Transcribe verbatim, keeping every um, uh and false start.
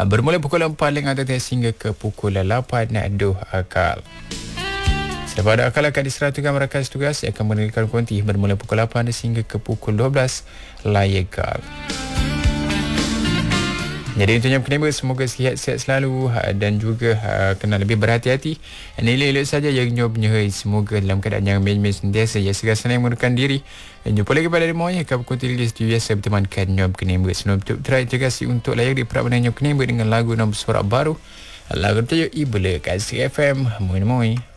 bermula pukul empat lewat hingga ke pukul lapan doh akal. Selepas ada akal akan diserahkan merakas tugas yang akan menerikan konti bermula pukul lapan hingga ke pukul dua belas layakal. Jadi untuknya pendengar, semoga sihat-sihat selalu dan juga uh, kena lebih berhati-hati. Elok-elok saja yang nyob nyehai, semoga dalam keadaan yang main-main sentiasa ya segala senang menggunakan diri. Dan jumpa lagi pada semuanya kamu konti list biasa bertemankan nyob pendengar. Sebelum tutup try terima kasih untuk layak di perabot nyob pendengar dengan lagu nombor suara baru. Lagu tertajuk Ibola Kasih F M. Moi moi.